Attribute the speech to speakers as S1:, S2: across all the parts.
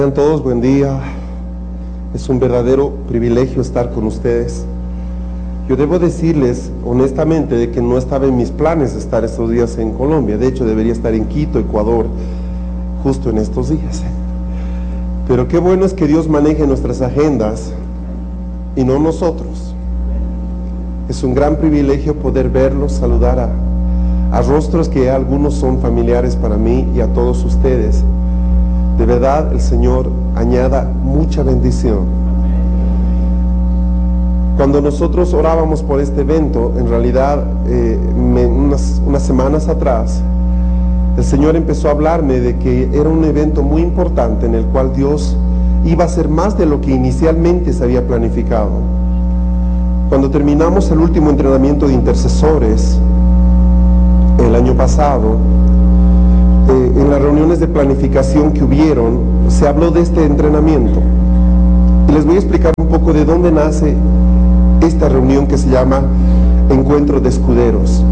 S1: Tengan todos buen día. Es un verdadero privilegio estar con ustedes. Yo debo decirles honestamente de que no estaba en mis planes estar estos días en Colombia. De hecho, debería estar en Quito, Ecuador, justo en estos días. Pero qué bueno es que Dios maneje nuestras agendas y no nosotros. Es un gran privilegio poder verlos, saludar a rostros que algunos son familiares para mí y a todos ustedes. De verdad, el Señor añada mucha bendición. Cuando nosotros orábamos por este evento, en realidad, unas semanas atrás, el Señor empezó a hablarme de que era un evento muy importante en el cual Dios iba a hacer más de lo que inicialmente se había planificado. Cuando terminamos el último entrenamiento de intercesores, el año pasado, en las reuniones de planificación que hubieron, se habló de este entrenamiento. Y les voy a explicar un poco de dónde nace esta reunión que se llama Encuentro de Escuderos.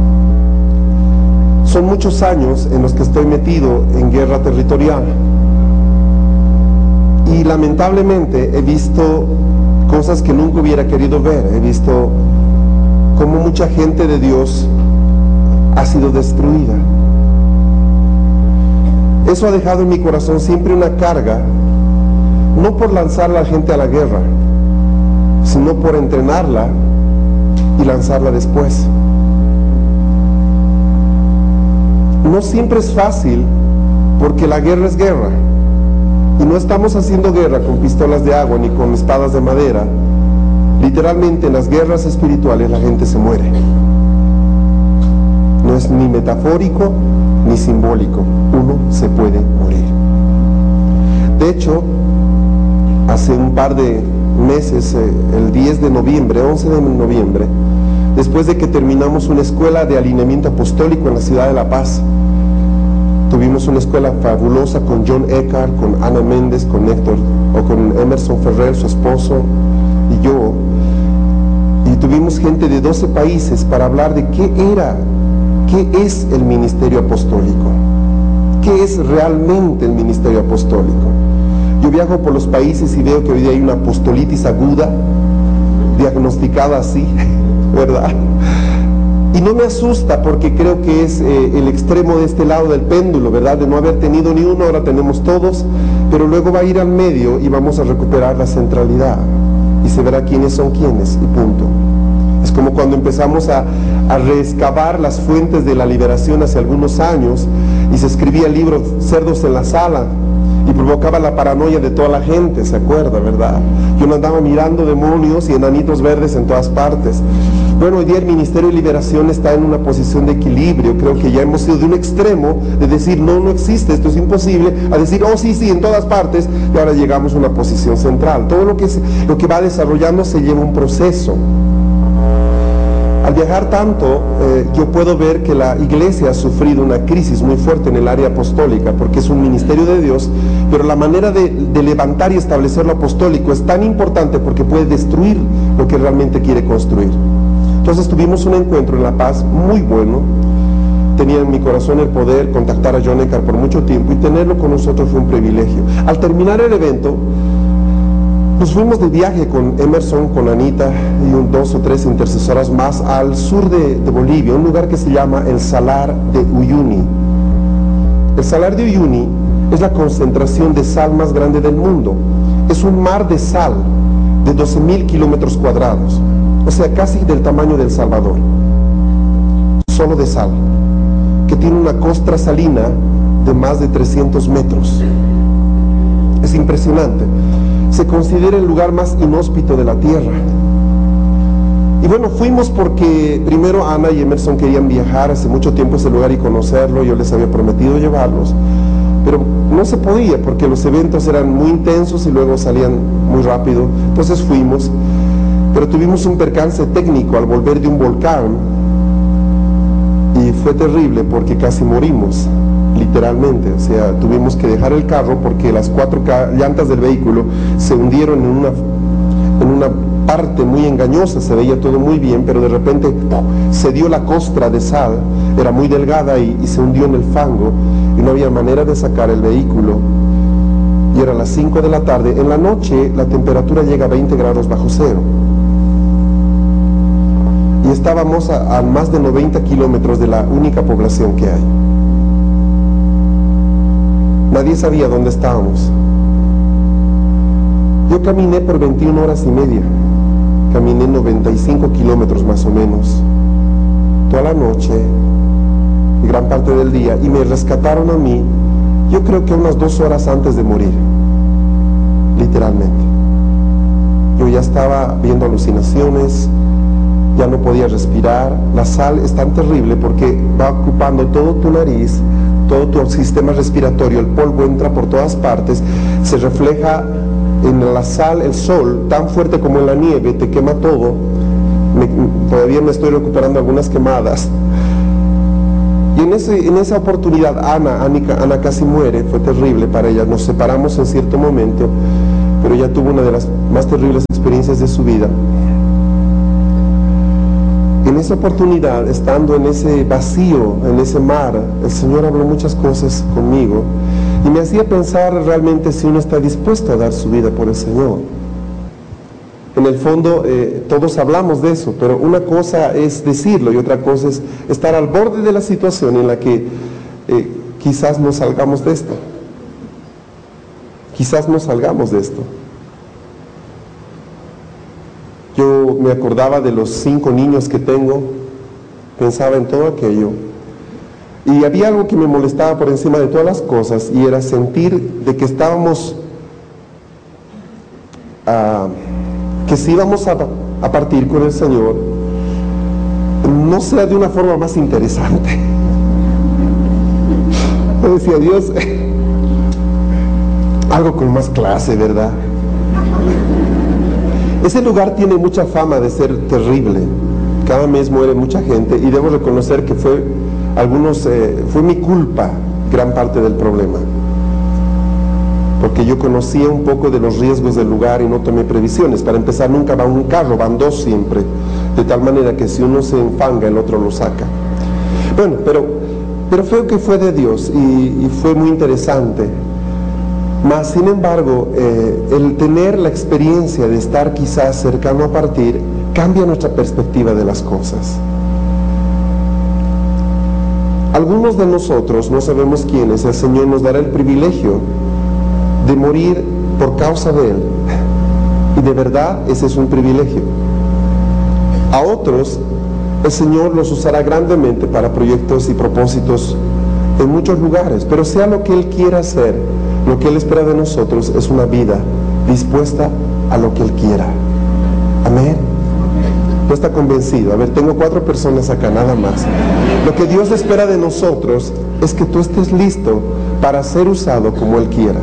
S1: Son muchos años en los que estoy metido en guerra territorial. Y lamentablemente he visto cosas que nunca hubiera querido ver. He visto cómo mucha gente de Dios ha sido destruida. Eso ha dejado en mi corazón siempre una carga, no por lanzar a la gente a la guerra, sino por entrenarla y lanzarla después. No siempre es fácil, porque la guerra es guerra, y no estamos haciendo guerra con pistolas de agua ni con espadas de madera. Literalmente en las guerras espirituales la gente se muere. No es ni metafórico ni simbólico, uno se puede morir. De hecho, hace un par de meses, el 10 de noviembre, 11 de noviembre, después de que terminamos una escuela de alineamiento apostólico en la ciudad de La Paz, tuvimos una escuela fabulosa con John Eckhart, con Ana Méndez, con Héctor, o con Emerson Ferrer, su esposo, y yo, y tuvimos gente de 12 países para hablar de qué es el ministerio apostólico, qué es realmente el ministerio apostólico. Yo viajo por los países y veo que hoy día hay una apostolitis aguda, diagnosticada así, ¿verdad? Y no me asusta, porque creo que es el extremo de este lado del péndulo, ¿verdad? De no haber tenido ni uno, ahora tenemos todos, pero luego va a ir al medio y vamos a recuperar la centralidad, y se verá quiénes son quiénes, y punto. Es como cuando empezamos a reexcavar las fuentes de la liberación hace algunos años, y se escribía el libro Cerdos en la Sala, y provocaba la paranoia de toda la gente, ¿se acuerda, verdad? Yo no andaba mirando demonios y enanitos verdes en todas partes. Bueno, hoy día el Ministerio de Liberación está en una posición de equilibrio. Creo que ya hemos ido de un extremo de decir, no existe, esto es imposible, a decir, oh sí, en todas partes, y ahora llegamos a una posición central. Todo lo que va desarrollando se lleva un proceso. Al viajar tanto, yo puedo ver que la iglesia ha sufrido una crisis muy fuerte en el área apostólica, porque es un ministerio de Dios, pero la manera de levantar y establecer lo apostólico es tan importante porque puede destruir lo que realmente quiere construir. Entonces tuvimos un encuentro en La Paz muy bueno. Tenía en mi corazón el poder contactar a John Eckhart por mucho tiempo, y tenerlo con nosotros fue un privilegio. Al terminar el evento, nos fuimos de viaje con Emerson, con Anita y 2 o 3 intercesoras más al sur de Bolivia, un lugar que se llama el Salar de Uyuni. El Salar de Uyuni es la concentración de sal más grande del mundo. Es un mar de sal de 12.000 kilómetros cuadrados, o sea, casi del tamaño de El Salvador, solo de sal, que tiene una costra salina de más de 300 metros. Es impresionante. Se considera el lugar más inhóspito de la tierra. Y bueno, fuimos porque primero Ana y Emerson querían viajar hace mucho tiempo a ese lugar y conocerlo. Yo les había prometido llevarlos, pero no se podía porque los eventos eran muy intensos y luego salían muy rápido. Entonces fuimos, pero tuvimos un percance técnico al volver de un volcán, y fue terrible porque casi morimos, literalmente. O sea, tuvimos que dejar el carro porque las 4 llantas del vehículo se hundieron en una parte muy engañosa. Se veía todo muy bien, pero de repente se dio la costra de sal, era muy delgada y se hundió en el fango, y no había manera de sacar el vehículo. Y y era las 5 de la tarde. En la noche la temperatura llega a 20 grados bajo cero. Y estábamos a más de 90 kilómetros de la única población que hay. Nadie sabía dónde estábamos. Yo caminé por 21 horas y media. Caminé 95 kilómetros más o menos. Toda la noche y gran parte del día. Y me rescataron a mí, yo creo que unas 2 horas antes de morir. Literalmente. Yo ya estaba viendo alucinaciones, ya no podía respirar. La sal es tan terrible porque va ocupando todo tu nariz, todo tu sistema respiratorio, el polvo entra por todas partes, se refleja en la sal, el sol, tan fuerte como en la nieve, te quema todo. Todavía me estoy recuperando algunas quemadas. Y en esa oportunidad Ana casi muere, fue terrible para ella. Nos separamos en cierto momento, pero ella tuvo una de las más terribles experiencias de su vida. En esa oportunidad, estando en ese vacío, en ese mar, el Señor habló muchas cosas conmigo y me hacía pensar realmente si uno está dispuesto a dar su vida por el Señor. En el fondo, todos hablamos de eso, pero una cosa es decirlo y otra cosa es estar al borde de la situación en la que quizás no salgamos de esto. Quizás no salgamos de esto. Yo me acordaba de los 5 niños que tengo, pensaba en todo aquello. Y había algo que me molestaba por encima de todas las cosas, y era sentir de que estábamos, que si íbamos a partir con el Señor, no sea de una forma más interesante. Yo decía, Dios, algo con más clase, ¿verdad? Ese lugar tiene mucha fama de ser terrible. Cada mes muere mucha gente y debo reconocer que fue mi culpa gran parte del problema. Porque yo conocía un poco de los riesgos del lugar y no tomé previsiones. Para empezar, nunca va un carro, van 2 siempre. De tal manera que si uno se enfanga, el otro lo saca. Bueno, pero fue de Dios y fue muy interesante. Mas, sin embargo, el tener la experiencia de estar quizás cercano a partir, cambia nuestra perspectiva de las cosas. Algunos de nosotros, no sabemos quiénes, el Señor nos dará el privilegio de morir por causa de Él. Y de verdad, ese es un privilegio. A otros, el Señor los usará grandemente para proyectos y propósitos en muchos lugares, pero sea lo que Él quiera hacer, lo que Él espera de nosotros es una vida dispuesta a lo que Él quiera. Amén. ¿No está convencido? A ver, tengo 4 personas acá, nada más. Lo que Dios espera de nosotros es que tú estés listo para ser usado como Él quiera.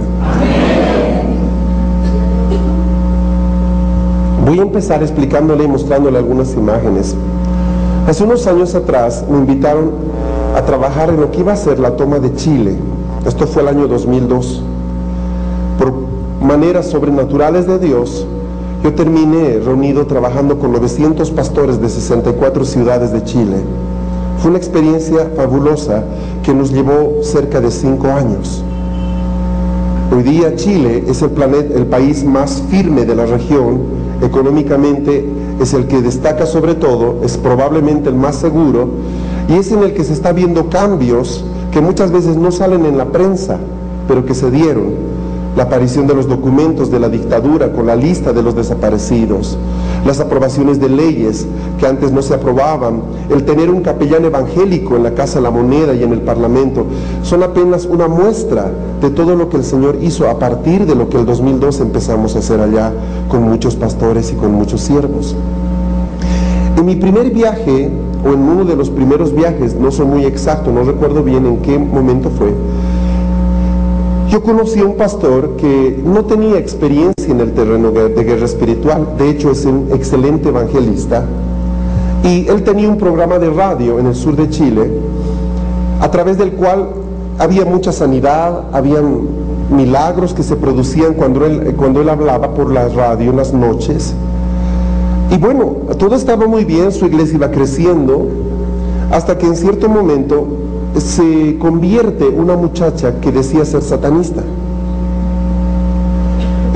S1: Voy a empezar explicándole y mostrándole algunas imágenes. Hace unos años atrás me invitaron a trabajar en lo que iba a ser la toma de Chile. Esto fue el año 2002. Por maneras sobrenaturales de Dios, yo terminé reunido trabajando con 900 pastores de 64 ciudades de Chile. Fue una experiencia fabulosa que nos llevó cerca de 5 años. Hoy día Chile es el país más firme de la región, económicamente es el que destaca sobre todo, es probablemente el más seguro y es en el que se está viendo cambios que muchas veces no salen en la prensa, pero que se dieron. La aparición de los documentos de la dictadura con la lista de los desaparecidos, las aprobaciones de leyes que antes no se aprobaban, el tener un capellán evangélico en la Casa de la Moneda y en el Parlamento, son apenas una muestra de todo lo que el Señor hizo a partir de lo que el 2002 empezamos a hacer allá con muchos pastores y con muchos siervos. En mi primer viaje, o en uno de los primeros viajes, no soy muy exacto, no recuerdo bien en qué momento fue, yo conocí a un pastor que no tenía experiencia en el terreno de guerra espiritual, de hecho es un excelente evangelista, y él tenía un programa de radio en el sur de Chile, a través del cual había mucha sanidad, habían milagros que se producían cuando él hablaba por la radio en las noches. Y bueno, todo estaba muy bien, su iglesia iba creciendo, hasta que en cierto momento se convierte una muchacha que decía ser satanista.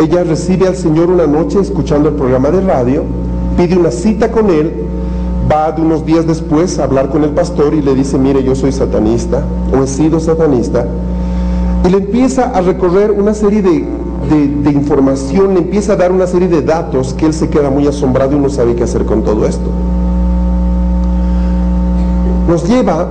S1: Ella recibe al Señor una noche escuchando el programa de radio, pide una cita con él, va de unos días después a hablar con el pastor y le dice: mire, yo soy satanista, o he sido satanista, y le empieza a recorrer una serie de información, le empieza a dar una serie de datos que él se queda muy asombrado y no sabe qué hacer con todo esto. Nos lleva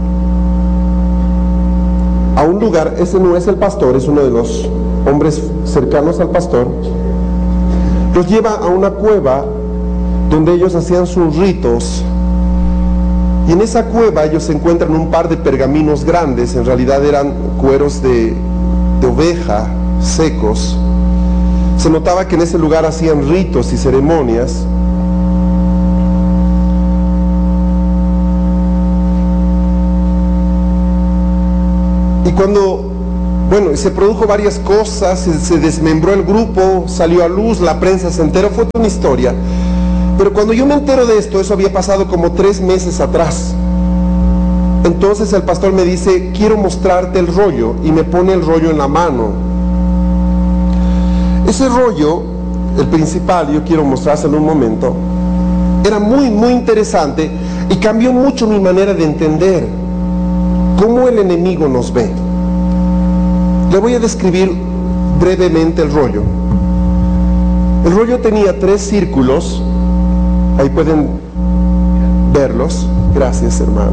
S1: a un lugar, ese no es el pastor, es uno de los hombres cercanos al pastor, los lleva a una cueva donde ellos hacían sus ritos, y en esa cueva ellos encuentran un par de pergaminos grandes, en realidad eran cueros de oveja secos. Se notaba que en ese lugar hacían ritos y ceremonias. Y cuando, se produjo varias cosas, se desmembró el grupo, salió a luz, la prensa se enteró, fue una historia. Pero cuando yo me entero de esto, eso había pasado como 3 meses atrás. Entonces el pastor me dice: quiero mostrarte el rollo, y me pone el rollo en la mano. Ese rollo, el principal, yo quiero mostrárselo un momento, era muy, muy interesante y cambió mucho mi manera de entender cómo el enemigo nos ve. Le voy a describir brevemente el rollo. El rollo tenía 3 círculos, ahí pueden verlos, gracias hermano.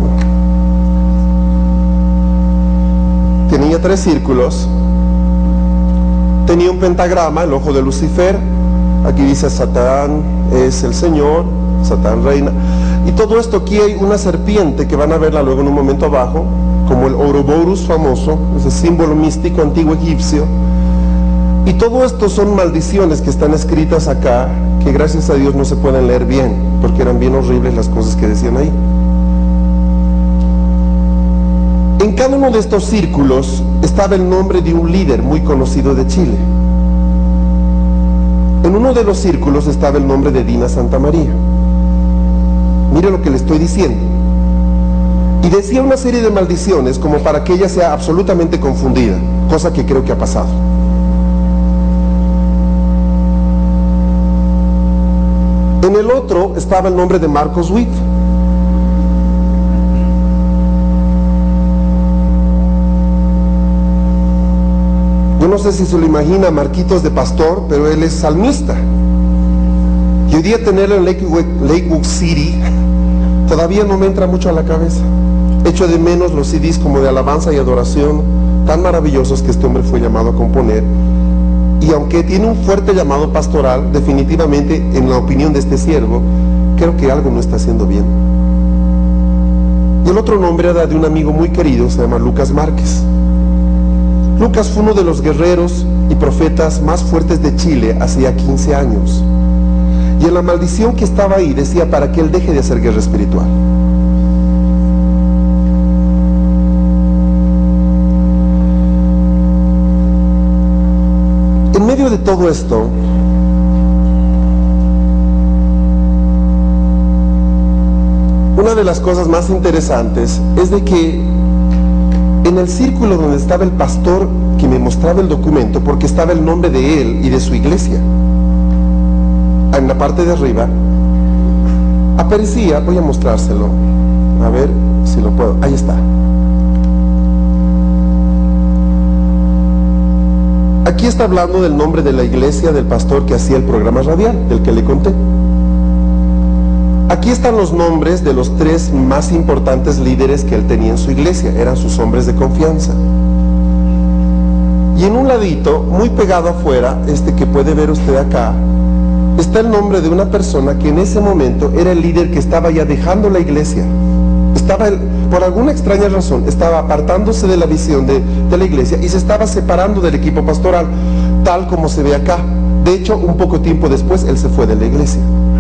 S1: Tenía 3 círculos, tenía un pentagrama, el ojo de Lucifer, aquí dice Satán es el Señor, Satán reina, y todo esto aquí hay una serpiente que van a verla luego en un momento abajo, como el Ouroboros famoso, ese símbolo místico antiguo egipcio, y todo esto son maldiciones que están escritas acá, que gracias a Dios no se pueden leer bien, porque eran bien horribles las cosas que decían ahí. En cada uno de estos círculos estaba el nombre de un líder muy conocido de Chile. En uno de los círculos estaba el nombre de Dina Santamaría. Mire lo que le estoy diciendo. Y decía una serie de maldiciones como para que ella sea absolutamente confundida, cosa que creo que ha pasado. En el otro estaba el nombre de Marcos Witt. Yo no sé si se lo imagina Marquitos de pastor, pero él es salmista. Y hoy día tenerlo en Lakewood City todavía no me entra mucho a la cabeza. Echo de menos los CDs como de alabanza y adoración tan maravillosos que este hombre fue llamado a componer. Y aunque tiene un fuerte llamado pastoral, definitivamente, en la opinión de este siervo, creo que algo no está haciendo bien. Y el otro nombre era de un amigo muy querido, se llama Lucas Márquez. Lucas fue uno de los guerreros y profetas más fuertes de Chile hacía 15 años. Y en la maldición que estaba ahí decía para que él deje de hacer guerra espiritual. En medio de todo esto, una de las cosas más interesantes es de que en el círculo donde estaba el pastor que me mostraba el documento, porque estaba el nombre de él y de su iglesia, en la parte de arriba, aparecía, voy a mostrárselo, a ver si lo puedo, ahí está. Aquí está hablando del nombre de la iglesia del pastor que hacía el programa radial, del que le conté. Aquí están los nombres de los 3 más importantes líderes que él tenía en su iglesia, eran sus hombres de confianza. Y en un ladito, muy pegado afuera, que puede ver usted acá, está el nombre de una persona que en ese momento era el líder que estaba ya dejando la iglesia. Por alguna extraña razón, estaba apartándose de la visión de la iglesia y se estaba separando del equipo pastoral, tal como se ve acá. De hecho, un poco tiempo después, él se fue de la iglesia.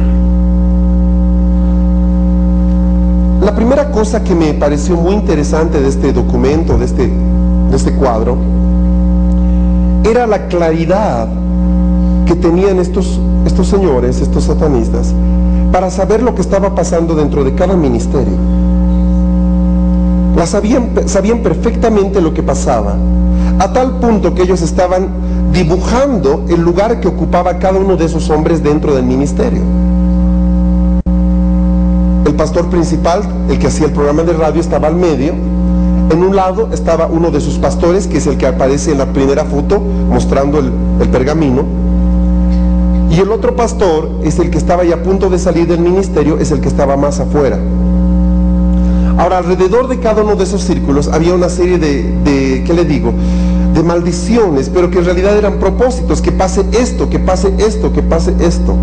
S1: La primera cosa que me pareció muy interesante de este documento, de este cuadro, era la claridad que tenían estos señores, estos satanistas, para saber lo que estaba pasando dentro de cada ministerio. Sabían perfectamente lo que pasaba, a tal punto que ellos estaban dibujando el lugar que ocupaba cada uno de esos hombres dentro del ministerio. El pastor principal, el que hacía el programa de radio, estaba al medio. En un lado estaba uno de sus pastores, que es el que aparece en la primera foto mostrando el pergamino, y el otro pastor es el que estaba ya a punto de salir del ministerio, es el que estaba más afuera. Ahora, alrededor de cada uno de esos círculos había una serie ¿qué le digo?, de maldiciones, pero que en realidad eran propósitos: que pase esto, que pase esto, que pase esto.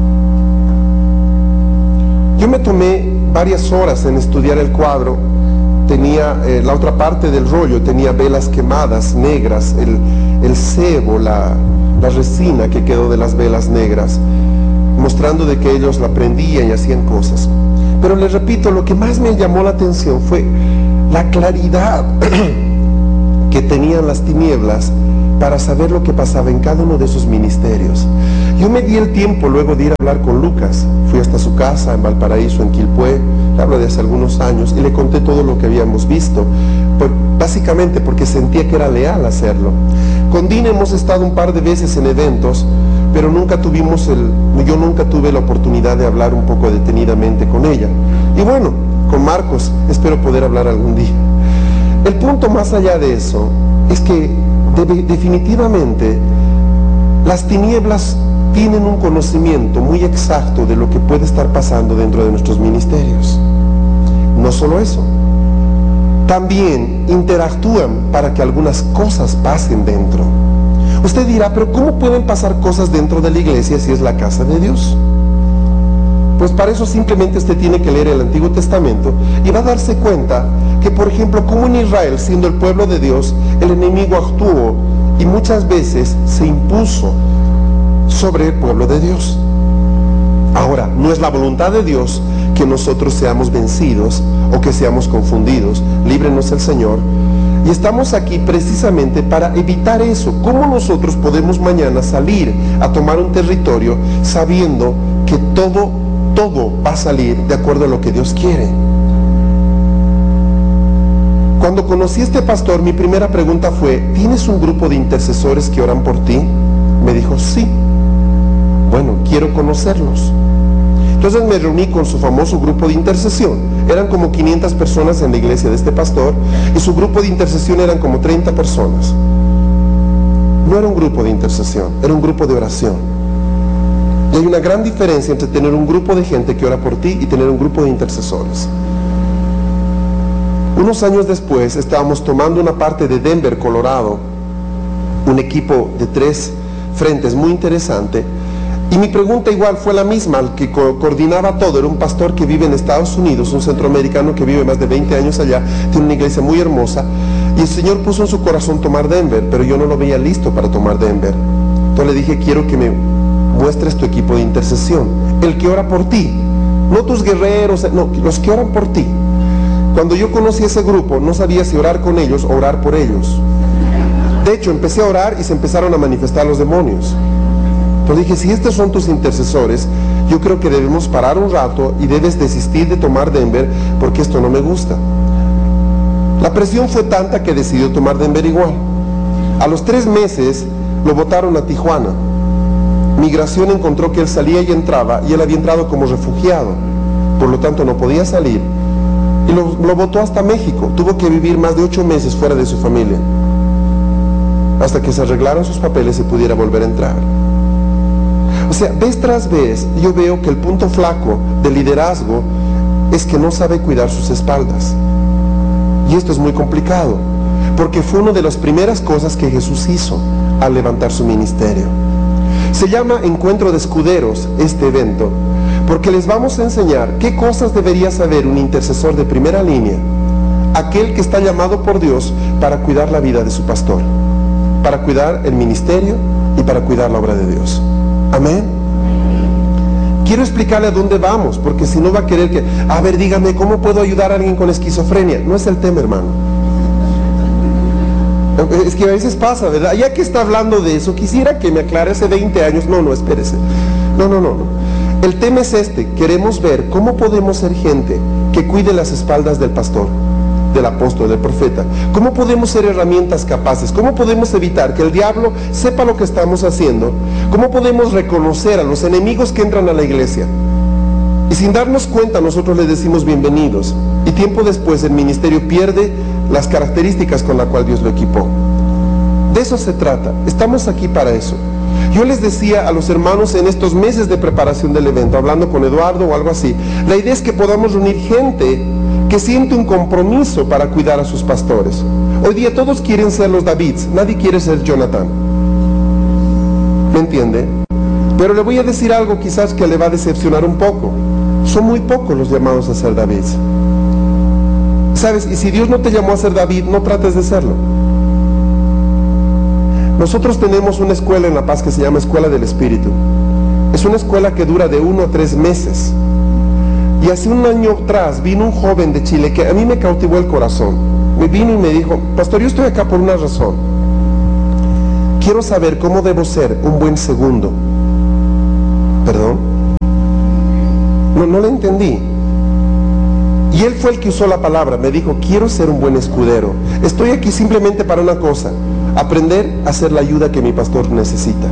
S1: Yo me tomé varias horas en estudiar el cuadro. Tenía la otra parte del rollo, tenía velas quemadas, negras, el sebo, la resina que quedó de las velas negras, mostrando de que ellos la prendían y hacían cosas. Pero les repito, lo que más me llamó la atención fue la claridad que tenían las tinieblas para saber lo que pasaba en cada uno de esos ministerios. Yo me di el tiempo luego de ir a hablar con Lucas. Fui hasta su casa en Valparaíso, en Quilpué, le hablo de hace algunos años, y le conté todo lo que habíamos visto, básicamente porque sentía que era leal hacerlo. Con Dina hemos estado un par de veces en eventos, pero yo nunca tuve la oportunidad de hablar un poco detenidamente con ella. Y bueno, con Marcos espero poder hablar algún día. El punto más allá de eso es que definitivamente las tinieblas tienen un conocimiento muy exacto de lo que puede estar pasando dentro de nuestros ministerios. No solo eso, también interactúan para que algunas cosas pasen dentro. Usted dirá, pero ¿cómo pueden pasar cosas dentro de la iglesia si es la casa de Dios? Pues para eso simplemente usted tiene que leer el Antiguo Testamento y va a darse cuenta que, por ejemplo, como en Israel, siendo el pueblo de Dios, el enemigo actuó y muchas veces se impuso sobre el pueblo de Dios. Ahora, no es la voluntad de Dios que nosotros seamos vencidos o que seamos confundidos. Líbrenos el Señor. Y estamos aquí precisamente para evitar eso. ¿Cómo nosotros podemos mañana salir a tomar un territorio sabiendo que todo va a salir de acuerdo a lo que Dios quiere? Cuando conocí a este pastor, mi primera pregunta fue: ¿tienes un grupo de intercesores que oran por ti? Me dijo, sí. Bueno, quiero conocerlos. Entonces me reuní con su famoso grupo de intercesión. Eran como 500 personas en la iglesia de este pastor, y su grupo de intercesión eran como 30 personas. No era un grupo de intercesión, era un grupo de oración. Y hay una gran diferencia entre tener un grupo de gente que ora por ti y tener un grupo de intercesores. Unos años después estábamos tomando una parte de Denver, Colorado, un equipo de 3 frentes muy interesante, y mi pregunta igual fue la misma. El que coordinaba todo era un pastor que vive en Estados Unidos, un centroamericano que vive más de 20 años allá, tiene una iglesia muy hermosa, y el Señor puso en su corazón tomar Denver, pero yo no lo veía listo para tomar Denver. Entonces le dije, quiero que me muestres tu equipo de intercesión, el que ora por ti, no tus guerreros, no, los que oran por ti. Cuando yo conocí ese grupo, no sabía si orar con ellos o orar por ellos. De hecho, empecé a orar y se empezaron a manifestar los demonios. Entonces dije, si estos son tus intercesores, yo creo que debemos parar un rato y debes desistir de tomar Denver, porque esto no me gusta. La presión fue tanta que decidió tomar Denver igual. A los 3 meses lo botaron a Tijuana. Migración encontró que él salía y entraba, y él había entrado como refugiado, por lo tanto no podía salir, y lo botó hasta México. Tuvo que vivir más de 8 meses fuera de su familia, hasta que se arreglaron sus papeles y pudiera volver a entrar. O sea, vez tras vez yo veo que el punto flaco del liderazgo es que no sabe cuidar sus espaldas. Y esto es muy complicado, porque fue una de las primeras cosas que Jesús hizo al levantar su ministerio. Se llama Encuentro de Escuderos este evento, porque les vamos a enseñar qué cosas debería saber un intercesor de primera línea, aquel que está llamado por Dios para cuidar la vida de su pastor, para cuidar el ministerio y para cuidar la obra de Dios. Amén. Quiero explicarle a dónde vamos, porque si no va a querer que, a ver, dígame, ¿cómo puedo ayudar a alguien con esquizofrenia? No es el tema, hermano. Es que a veces pasa, ¿verdad? Ya que está hablando de eso, quisiera que me aclare hace 20 años. No, espérese. No. El tema es este. Queremos ver cómo podemos ser gente que cuide las espaldas del pastor, del apóstol, del profeta. ¿Cómo podemos ser herramientas capaces? ¿Cómo podemos evitar que el diablo sepa lo que estamos haciendo? ¿Cómo podemos reconocer a los enemigos que entran a la iglesia? Y sin darnos cuenta nosotros les decimos bienvenidos, y tiempo después el ministerio pierde las características con las cuales Dios lo equipó. De eso se trata, estamos aquí para eso. Yo les decía a los hermanos en estos meses de preparación del evento, hablando con Eduardo o algo así, la idea es que podamos reunir gente que siente un compromiso para cuidar a sus pastores. Hoy día todos quieren ser los Davids, nadie quiere ser Jonathan. ¿Me entiende? Pero le voy a decir algo quizás que le va a decepcionar un poco. Son muy pocos los llamados a ser Davids. ¿Sabes? Y si Dios no te llamó a ser David, no trates de serlo. Nosotros tenemos una escuela en La Paz que se llama Escuela del Espíritu. Es una escuela que dura de 1 a 3 meses. Y hace un año atrás vino un joven de Chile que a mí me cautivó el corazón. Me vino y me dijo: pastor, yo estoy acá por una razón. Quiero saber cómo debo ser un buen segundo. ¿Perdón? No le entendí. Y él fue el que usó la palabra. Me dijo: quiero ser un buen escudero. Estoy aquí simplemente para una cosa: aprender a hacer la ayuda que mi pastor necesita.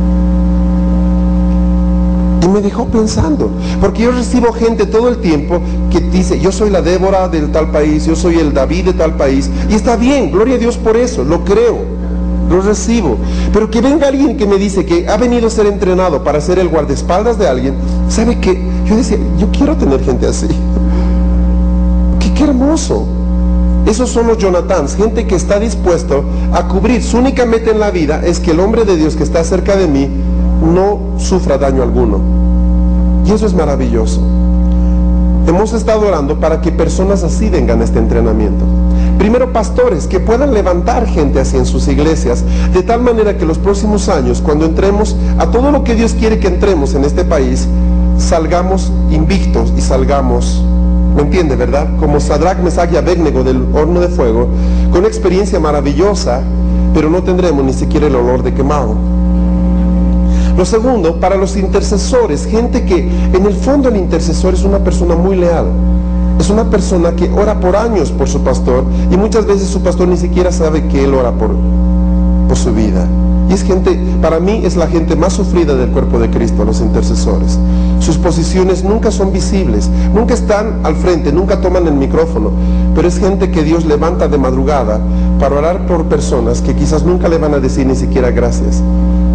S1: Y me dejó pensando, porque yo recibo gente todo el tiempo que dice: yo soy la Débora del tal país, yo soy el David de tal país, y está bien, gloria a Dios por eso, lo creo, lo recibo. Pero que venga alguien que me dice que ha venido a ser entrenado para ser el guardaespaldas de alguien, ¿sabe qué? Yo decía: yo quiero tener gente así. Qué hermoso. Esos son los Jonathans, gente que está dispuesto a cubrir. Su única meta en la vida es que el hombre de Dios que está cerca de mí no sufra daño alguno. Y eso es maravilloso. Hemos estado orando para que personas así vengan a este entrenamiento. Primero, pastores que puedan levantar gente así en sus iglesias, de tal manera que los próximos años, cuando entremos a todo lo que Dios quiere que entremos en este país, salgamos invictos y salgamos, ¿me entiende, verdad? Como Sadrach, Mesach y Abednego del horno de fuego, con una experiencia maravillosa, pero no tendremos ni siquiera el olor de quemado. Lo segundo, para los intercesores, gente que en el fondo el intercesor es una persona muy leal. Es una persona que ora por años por su pastor, y muchas veces su pastor ni siquiera sabe que él ora por su vida. Y es gente, para mí es la gente más sufrida del cuerpo de Cristo, los intercesores. Sus posiciones nunca son visibles, nunca están al frente, nunca toman el micrófono, pero es gente que Dios levanta de madrugada para orar por personas que quizás nunca le van a decir ni siquiera gracias.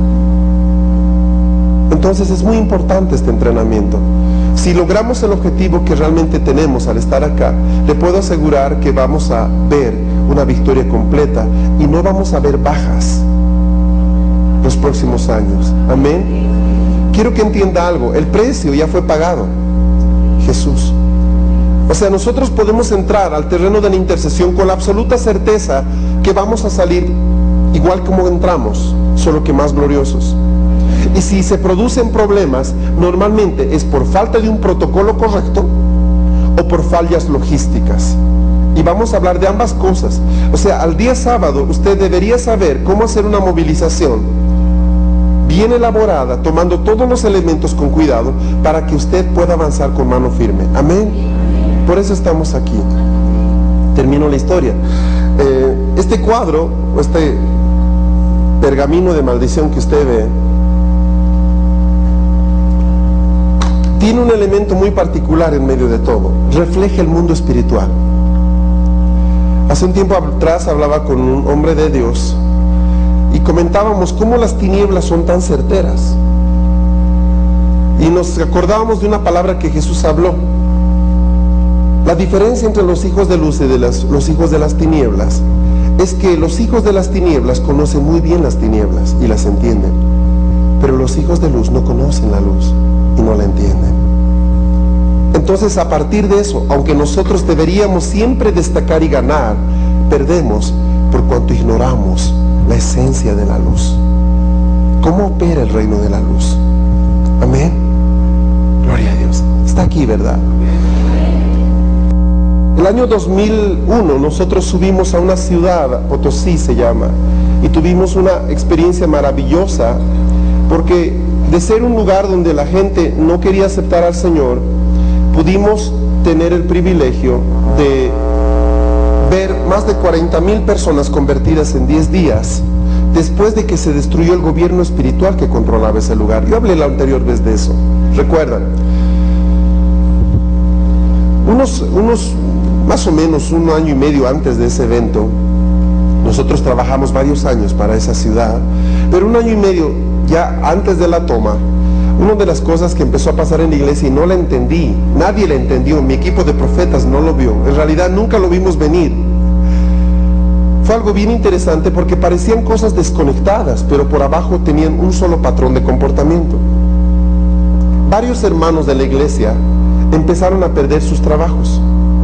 S1: Entonces es muy importante este entrenamiento. Si logramos el objetivo que realmente tenemos al estar acá, le puedo asegurar que vamos a ver una victoria completa y no vamos a ver bajas los próximos años. Amén. Quiero que entienda algo: el precio ya fue pagado, Jesús. O sea, nosotros podemos entrar al terreno de la intercesión con la absoluta certeza que vamos a salir igual como entramos, solo que más gloriosos. Y si se producen problemas, normalmente es por falta de un protocolo correcto o por fallas logísticas. Y vamos a hablar de ambas cosas. O sea, al día sábado usted debería saber cómo hacer una movilización bien elaborada, tomando todos los elementos con cuidado, para que usted pueda avanzar con mano firme. Amén. Por eso estamos aquí. Termino la historia. Este cuadro, o este pergamino de maldición que usted ve, tiene un elemento muy particular en medio de todo: refleja el mundo espiritual. Hace un tiempo atrás hablaba con un hombre de Dios y comentábamos cómo las tinieblas son tan certeras, y nos acordábamos de una palabra que Jesús habló. La diferencia entre los hijos de luz y los hijos de las tinieblas es que los hijos de las tinieblas conocen muy bien las tinieblas y las entienden, pero los hijos de luz no conocen la luz y no la entienden. Entonces, a partir de eso, aunque nosotros deberíamos siempre destacar y ganar, perdemos por cuanto ignoramos la esencia de la luz. ¿Cómo opera el reino de la luz? Amén. Gloria a Dios. Está aquí, ¿verdad? El año 2001 nosotros subimos a una ciudad, Potosí se llama, y tuvimos una experiencia maravillosa, porque de ser un lugar donde la gente no quería aceptar al Señor, pudimos tener el privilegio de más de 40,000 personas convertidas en 10 días, después de que se destruyó el gobierno espiritual que controlaba ese lugar. Yo hablé la anterior vez de eso, ¿recuerdan? Unos más o menos 1 año y medio antes de ese evento, nosotros trabajamos varios años para esa ciudad, pero 1 año y medio ya antes de la toma, una de las cosas que empezó a pasar en la iglesia y no la entendí, nadie la entendió, mi equipo de profetas no lo vio, en realidad nunca lo vimos venir. Fue algo bien interesante porque parecían cosas desconectadas, pero por abajo tenían un solo patrón de comportamiento. Varios hermanos de la iglesia empezaron a perder sus trabajos.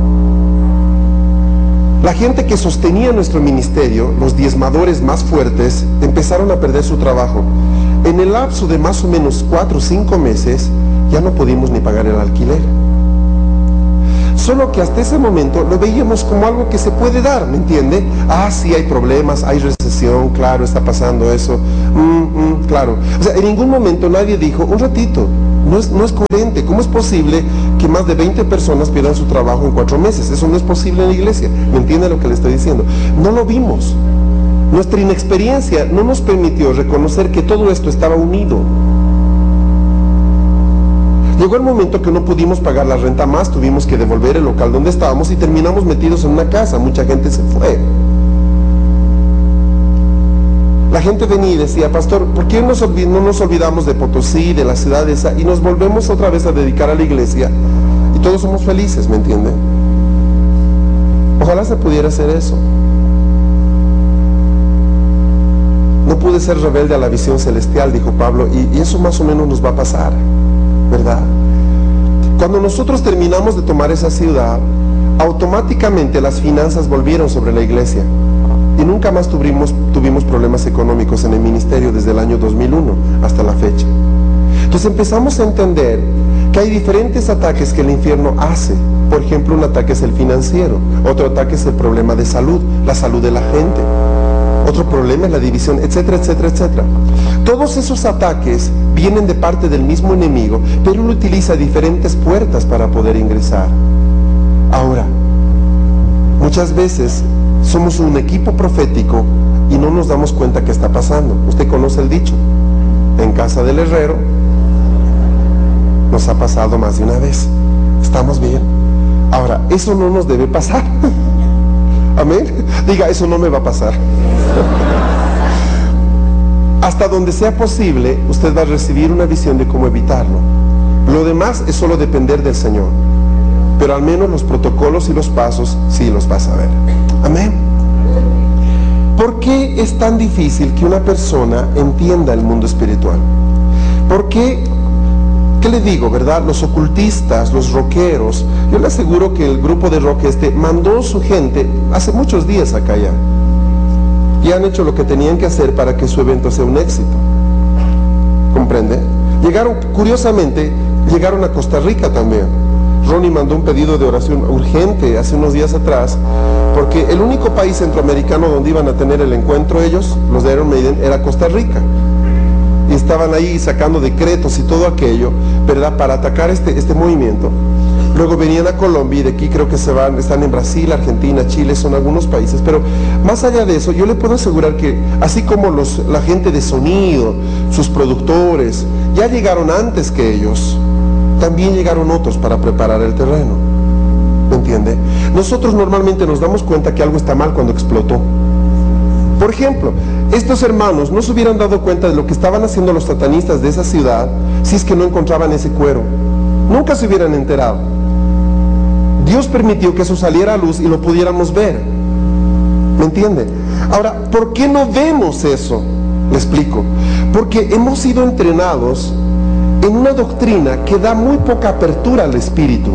S1: La gente que sostenía nuestro ministerio, los diezmadores más fuertes, empezaron a perder su trabajo. En el lapso de más o menos 4 o 5 meses, ya no pudimos ni pagar el alquiler. Solo que hasta ese momento lo veíamos como algo que se puede dar, ¿me entiende? Ah, sí, hay problemas, hay recesión, claro, está pasando eso, claro. O sea, en ningún momento nadie dijo, un ratito, no es coherente. ¿Cómo es posible que más de 20 personas pierdan su trabajo en 4 meses? Eso no es posible en la iglesia. ¿Me entiende lo que le estoy diciendo? No lo vimos. Nuestra inexperiencia no nos permitió reconocer que todo esto estaba unido. Llegó el momento que no pudimos pagar la renta más, tuvimos que devolver el local donde estábamos y terminamos metidos en una casa. Mucha gente se fue. La gente venía y decía, pastor, ¿por qué no nos olvidamos de Potosí, de la ciudad esa, y nos volvemos otra vez a dedicar a la iglesia? Y todos somos felices, ¿me entiende? Ojalá se pudiera hacer eso. No pude ser rebelde a la visión celestial, dijo Pablo, y eso más o menos nos va a pasar, ¿verdad? Cuando nosotros terminamos de tomar esa ciudad, automáticamente las finanzas volvieron sobre la iglesia. Y nunca más tuvimos problemas económicos en el ministerio desde el año 2001 hasta la fecha. Entonces empezamos a entender que hay diferentes ataques que el infierno hace. Por ejemplo, un ataque es el financiero, otro ataque es el problema de salud, la salud de la gente, otro problema es la división, etcétera, etcétera, etcétera. Todos esos ataques vienen de parte del mismo enemigo, pero él utiliza diferentes puertas para poder ingresar. Ahora, muchas veces somos un equipo profético y no nos damos cuenta que está pasando. Usted conoce el dicho, en casa del herrero nos ha pasado más de una vez. ¿Estamos bien? Ahora, eso no nos debe pasar. Amén. Diga, eso no me va a pasar. Hasta donde sea posible, usted va a recibir una visión de cómo evitarlo. Lo demás es solo depender del Señor. Pero al menos los protocolos y los pasos sí los vas a ver. Amén. ¿Por qué es tan difícil que una persona entienda el mundo espiritual? ¿Por qué? ¿Qué le digo, verdad? Los ocultistas, los rockeros, yo le aseguro que el grupo de rock mandó su gente hace muchos días acá ya. Y han hecho lo que tenían que hacer para que su evento sea un éxito. ¿Comprende? Curiosamente, llegaron a Costa Rica también. Ronnie mandó un pedido de oración urgente hace unos días atrás, porque el único país centroamericano donde iban a tener el encuentro ellos, los de Iron Maiden, era Costa Rica. Y estaban ahí sacando decretos y todo aquello, ¿verdad?, para atacar este movimiento. Luego venían a Colombia y de aquí creo que están en Brasil, Argentina, Chile, son algunos países. Pero más allá de eso, yo le puedo asegurar que así como la gente de sonido, sus productores, ya llegaron antes que ellos, también llegaron otros para preparar el terreno. ¿Me entiende? Nosotros normalmente nos damos cuenta que algo está mal cuando explotó. Por ejemplo, estos hermanos no se hubieran dado cuenta de lo que estaban haciendo los satanistas de esa ciudad si es que no encontraban ese cuero. Nunca se hubieran enterado. Dios permitió que eso saliera a luz y lo pudiéramos ver. ¿Me entiende? Ahora, ¿por qué no vemos eso? Le explico. Porque hemos sido entrenados en una doctrina que da muy poca apertura al espíritu.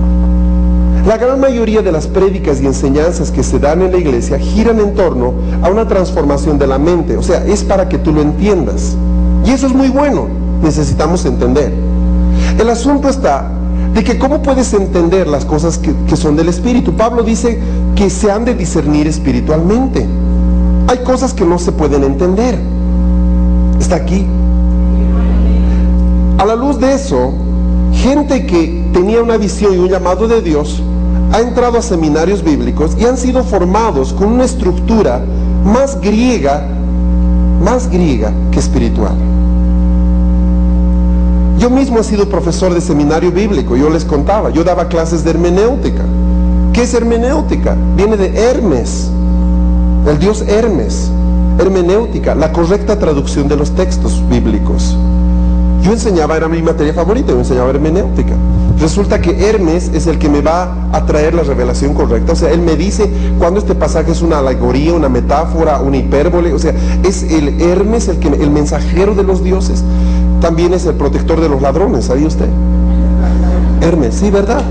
S1: La gran mayoría de las prédicas y enseñanzas que se dan en la iglesia giran en torno a una transformación de la mente. O sea, es para que tú lo entiendas. Y eso es muy bueno. Necesitamos entender. El asunto está de que cómo puedes entender las cosas que son del espíritu. Pablo dice que se han de discernir espiritualmente. Hay cosas que no se pueden entender. Está aquí. A la luz de eso, gente que tenía una visión y un llamado de Dios ha entrado a seminarios bíblicos y han sido formados con una estructura más griega que espiritual. Yo mismo he sido profesor de seminario bíblico, yo les contaba, yo daba clases de hermenéutica. ¿Qué es hermenéutica? Viene de Hermes, el dios Hermes. Hermenéutica, la correcta traducción de los textos bíblicos. Yo enseñaba, era mi materia favorita, yo enseñaba hermenéutica. Resulta que Hermes es el que me va a traer la revelación correcta. O sea, él me dice cuando este pasaje es una alegoría, una metáfora, una hipérbole. O sea, es el Hermes el mensajero de los dioses. También es el protector de los ladrones, ¿sabía usted? Hermes, sí, ¿verdad?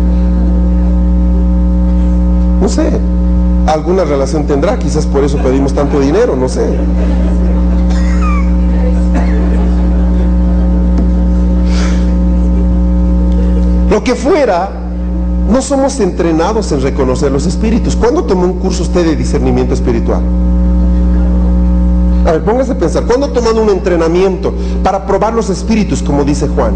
S1: No sé, alguna relación tendrá, quizás por eso pedimos tanto dinero, no sé. Lo que fuera, no somos entrenados en reconocer los espíritus. ¿Cuándo tomó un curso usted de discernimiento espiritual? A ver, póngase a pensar, ¿cuándo ha tomado un entrenamiento para probar los espíritus, como dice Juan?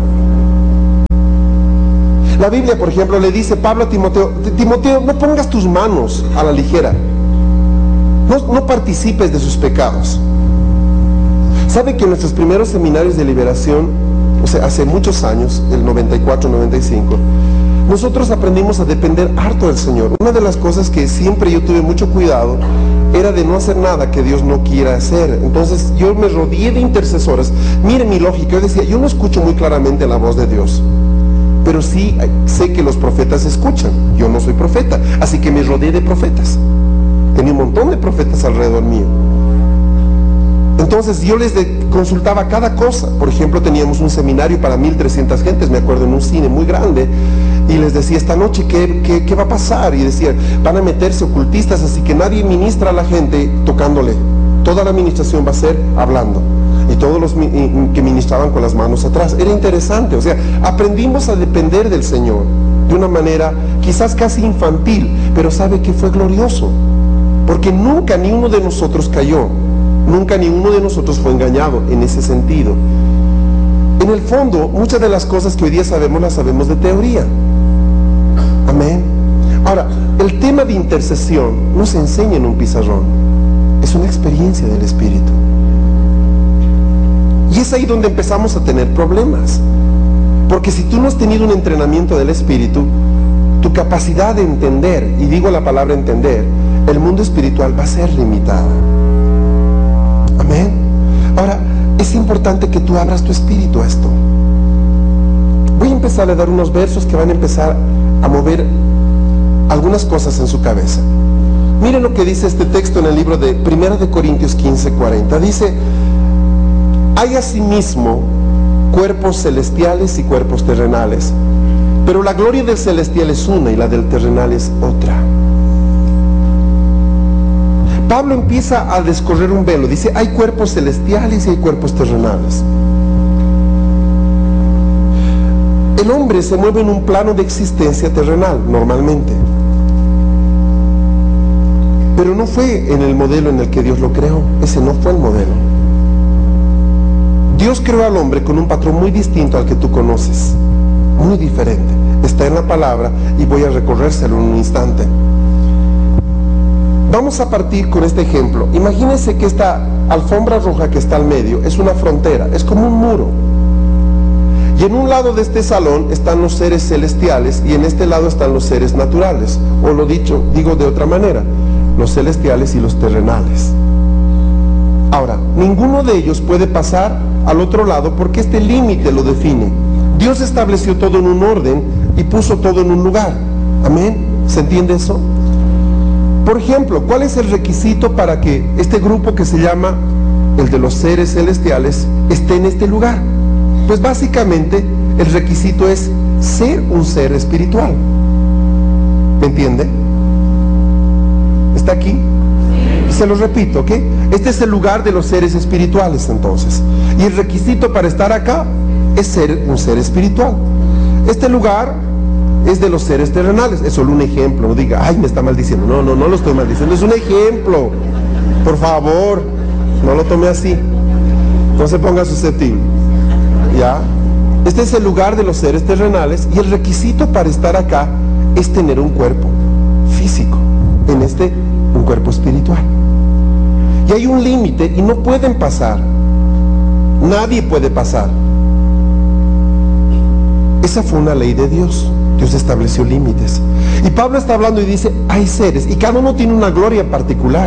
S1: La Biblia, por ejemplo, le dice Pablo a Timoteo, Timoteo, no pongas tus manos a la ligera, no participes de sus pecados. ¿Sabe que en nuestros primeros seminarios de liberación, o sea, hace muchos años, el 94, 95, nosotros aprendimos a depender harto del Señor? Una de las cosas que siempre yo tuve mucho cuidado era de no hacer nada que Dios no quiera hacer. Entonces yo me rodeé de intercesores. Mire mi lógica, yo decía, yo no escucho muy claramente la voz de Dios, pero sí sé que los profetas escuchan. Yo no soy profeta, así que me rodeé de profetas. Tenía un montón de profetas alrededor mío. Entonces yo les consultaba cada cosa. Por ejemplo, teníamos un seminario para 1300 gentes, me acuerdo, en un cine muy grande, y les decía, esta noche, ¿qué va a pasar? Y decían, van a meterse ocultistas, así que nadie ministra a la gente tocándole. Toda la administración va a ser hablando. Y todos los que ministraban con las manos atrás. Era interesante, o sea, aprendimos a depender del Señor de una manera quizás casi infantil, pero sabe que fue glorioso, porque nunca ni uno de nosotros cayó, nunca ni uno de nosotros fue engañado en ese sentido. En el fondo, muchas de las cosas que hoy día sabemos, las sabemos de teoría. Amén. Ahora, el tema de intercesión no se enseña en un pizarrón, es una experiencia del Espíritu. Y es ahí donde empezamos a tener problemas, porque si tú no has tenido un entrenamiento del Espíritu, tu capacidad de entender, y digo la palabra entender, el mundo espiritual va a ser limitada. Amén. Ahora, es importante que tú abras tu espíritu a esto. Voy a empezar a dar unos versos que van a empezar a mover algunas cosas en su cabeza. Miren lo que dice este texto en el libro de 1 de Corintios 15:40. Dice, hay asimismo cuerpos celestiales y cuerpos terrenales, pero la gloria del celestial es una y la del terrenal es otra. Pablo empieza a descorrer un velo, dice, hay cuerpos celestiales y hay cuerpos terrenales. El hombre se mueve en un plano de existencia terrenal, normalmente. Pero no fue en el modelo en el que Dios lo creó, ese no fue el modelo. Dios creó al hombre con un patrón muy distinto al que tú conoces, muy diferente. Está en la palabra y voy a recorrérselo en un instante. Vamos a partir con este ejemplo. Imagínense que esta alfombra roja que está al medio es una frontera, es como un muro. Y en un lado de este salón están los seres celestiales y en este lado están los seres naturales. O lo digo de otra manera, los celestiales y los terrenales. Ahora, ninguno de ellos puede pasar al otro lado porque este límite lo define. Dios estableció todo en un orden y puso todo en un lugar. ¿Amén? ¿Se entiende eso? Por ejemplo, ¿cuál es el requisito para que este grupo que se llama el de los seres celestiales esté en este lugar? Pues básicamente el requisito es ser un ser espiritual. ¿Me entiende? ¿Está aquí? Se lo repito, ¿ok? Este es el lugar de los seres espirituales entonces. Y el requisito para estar acá es ser un ser espiritual. Este lugar es de los seres terrenales. Es solo un ejemplo, no diga, ay, me está maldiciendo. No lo estoy maldiciendo, es un ejemplo. Por favor, no lo tome así. No se ponga susceptible. ¿Ya? Este es el lugar de los seres terrenales y el requisito para estar acá es tener un cuerpo físico, en este un cuerpo espiritual. Y hay un límite y no pueden pasar. Nadie puede pasar. Esa fue una ley de Dios. Dios estableció límites. Y Pablo está hablando y dice, hay seres, y cada uno tiene una gloria particular.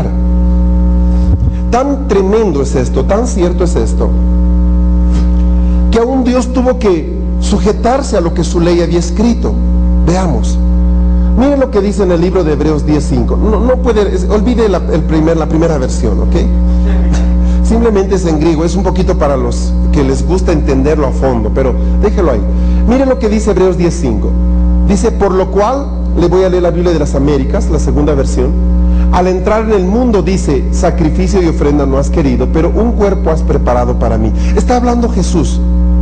S1: Tan tremendo es esto, tan cierto es esto, que aún Dios tuvo que sujetarse a lo que su ley había escrito. Veamos. Miren lo que dice en el libro de Hebreos 10:5. No puede, olvide la primera versión, ¿ok? Simplemente es en griego, es un poquito para los que les gusta entenderlo a fondo, pero déjelo ahí. Miren lo que dice Hebreos 10:5. Dice, por lo cual, le voy a leer la Biblia de las Américas, la segunda versión. Al entrar en el mundo, dice, sacrificio y ofrenda no has querido, pero un cuerpo has preparado para mí. Está hablando Jesús.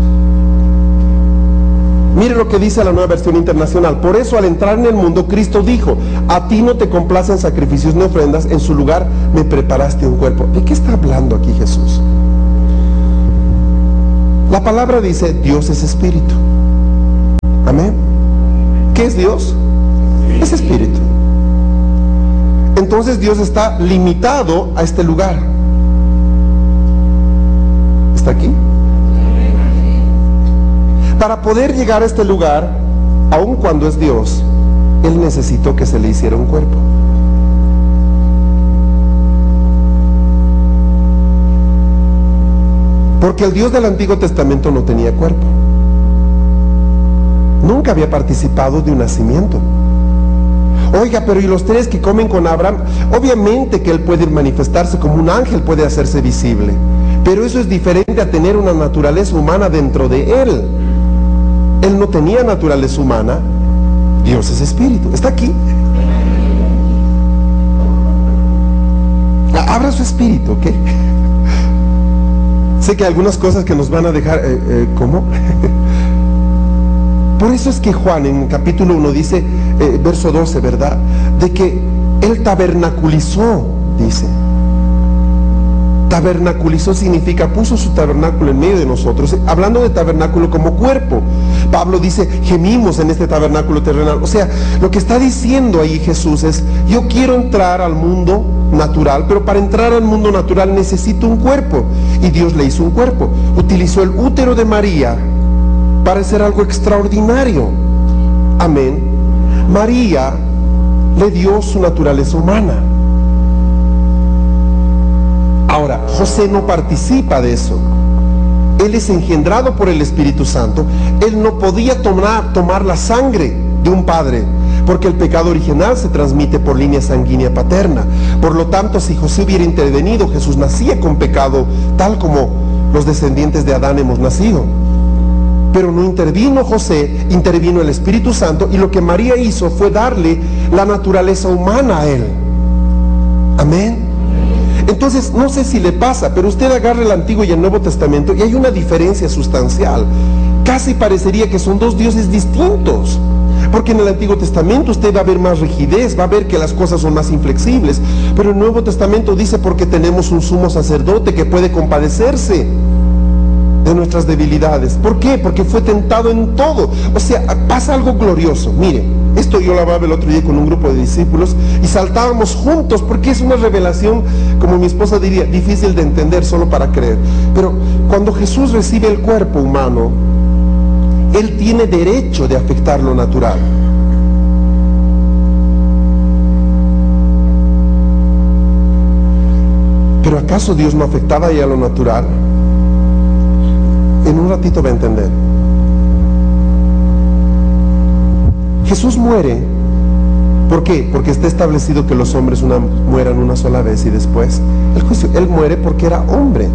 S1: Mire lo que dice la Nueva Versión Internacional. Por eso, al entrar en el mundo, Cristo dijo, a ti no te complacen sacrificios ni ofrendas, en su lugar me preparaste un cuerpo. ¿De qué está hablando aquí Jesús? La palabra dice, Dios es espíritu. Amén. ¿Qué es Dios? Es espíritu. Entonces Dios está limitado a este lugar. ¿Está aquí? Para poder llegar a este lugar, aun cuando es Dios, Él necesitó que se le hiciera un cuerpo. Porque el Dios del Antiguo Testamento no tenía cuerpo. Nunca había participado de un nacimiento. Oiga, pero ¿y los tres que comen con Abraham? Obviamente que él puede manifestarse como un ángel, puede hacerse visible. Pero eso es diferente a tener una naturaleza humana dentro de él. Él no tenía naturaleza humana. Dios es espíritu. ¿Está aquí? Abra su espíritu, ¿ok? Sé que hay algunas cosas que nos van a dejar... ¿Cómo? Por eso es que Juan en capítulo 1 dice, verso 12, ¿verdad? De que Él tabernaculizó, dice. Tabernaculizó significa, puso su tabernáculo en medio de nosotros. Hablando de tabernáculo como cuerpo. Pablo dice, gemimos en este tabernáculo terrenal. O sea, lo que está diciendo ahí Jesús es, yo quiero entrar al mundo natural, pero para entrar al mundo natural necesito un cuerpo. Y Dios le hizo un cuerpo. Utilizó el útero de María para hacer algo extraordinario. Amén. María le dio su naturaleza humana. Ahora, José no participa de eso. Él es engendrado por el Espíritu Santo. Él no podía tomar la sangre de un padre, porque el pecado original se transmite por línea sanguínea paterna. Por lo tanto, si José hubiera intervenido, Jesús nacía con pecado, tal como los descendientes de Adán hemos nacido. Pero no intervino José, intervino el Espíritu Santo, y lo que María hizo fue darle la naturaleza humana a él. Amén. Entonces, no sé si le pasa, pero usted agarra el Antiguo y el Nuevo Testamento y hay una diferencia sustancial. Casi parecería que son dos dioses distintos. Porque en el Antiguo Testamento usted va a ver más rigidez, va a ver que las cosas son más inflexibles. Pero el Nuevo Testamento dice, porque tenemos un sumo sacerdote que puede compadecerse de nuestras debilidades. ¿Por qué? Porque fue tentado en todo. O sea, pasa algo glorioso. Mire, esto yo lo hablaba el otro día con un grupo de discípulos y saltábamos juntos porque es una revelación, como mi esposa diría, difícil de entender solo para creer. Pero cuando Jesús recibe el cuerpo humano, Él tiene derecho de afectar lo natural. ¿Pero acaso Dios no afectaba ya lo natural? En un ratito va a entender. Jesús muere. ¿Por qué? Porque está establecido que los hombres mueran una sola vez y después el juicio. Él muere porque era hombre.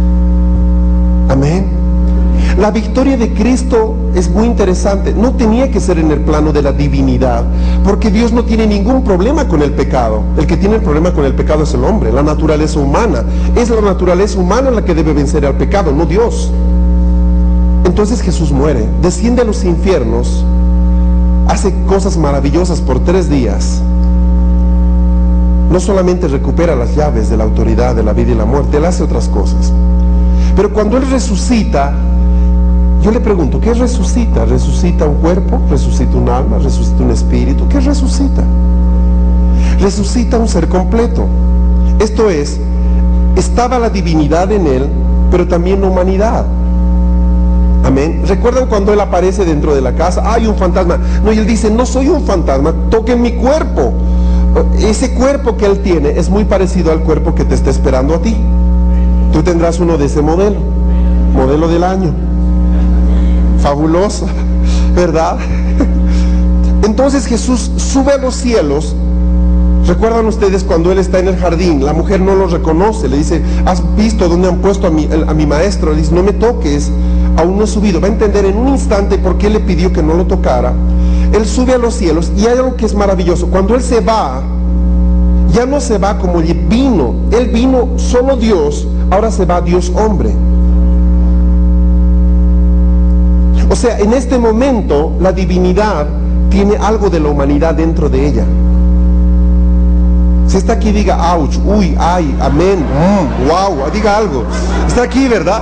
S1: Amén. La victoria de Cristo es muy interesante. No tenía que ser en el plano de la divinidad, porque Dios no tiene ningún problema con el pecado. El que tiene el problema con el pecado es el hombre, la naturaleza humana. Es la naturaleza humana la que debe vencer al pecado, no Dios. Entonces Jesús muere, desciende a los infiernos, hace cosas maravillosas por 3 días. No solamente recupera las llaves de la autoridad de la vida y la muerte, Él hace otras cosas. Pero cuando Él resucita, Yo le pregunto, ¿qué resucita? ¿Resucita un cuerpo? ¿Resucita un alma? ¿Resucita un espíritu? ¿Qué resucita? Resucita un ser completo. Esto es, estaba la divinidad en él, pero también la humanidad. Amén. ¿Recuerdan cuando él aparece dentro de la casa? Hay un fantasma. No, y él dice, no soy un fantasma, toquen mi cuerpo. Ese cuerpo que él tiene es muy parecido al cuerpo que te está esperando a ti. Tú tendrás uno de ese modelo del año. Fabuloso, ¿verdad? Entonces Jesús sube a los cielos. ¿Recuerdan ustedes cuando él está en el jardín? La mujer no lo reconoce, le dice, ¿has visto dónde han puesto a mi maestro? Le dice, no me toques, aún no he subido. Va a entender en un instante por qué le pidió que no lo tocara. Él sube a los cielos y hay algo que es maravilloso. Cuando él se va, ya no se va como él vino. Él vino solo Dios, ahora se va Dios hombre. O sea, en este momento la divinidad tiene algo de la humanidad dentro de ella. Si está aquí, diga ouch, uy, ay, amén, wow, diga algo. Está aquí, ¿verdad?